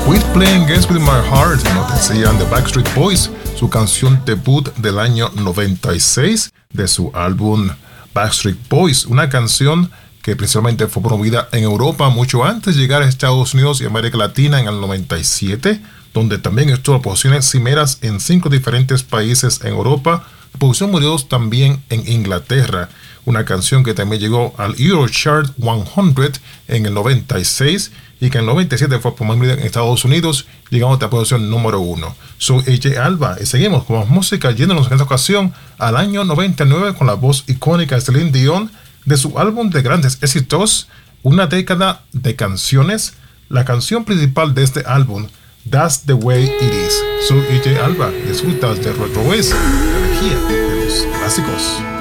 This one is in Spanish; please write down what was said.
Quit Playing Games With My Heart, nos decían The Backstreet Boys, su canción debut del año 96 de su álbum Backstreet Boys, una canción que principalmente fue promovida en Europa mucho antes de llegar a Estados Unidos y América Latina en el 97, donde también estuvo en posiciones cimeras en 5 diferentes países en Europa, posición número 2 también en Inglaterra, una canción que también llegó al Eurochart 100 en el 96 y que en el 97 fue promovida en Estados Unidos, llegando a la posición número 1. Soy AJ Alba y seguimos con más música, yéndonos en esta ocasión al año 99 con la voz icónica de Celine Dion de su álbum de grandes éxitos, una década de canciones, la canción principal de este álbum, That's the Way It Is. Soy AJ Alba, disfrutas de Retro West, la energía de los clásicos.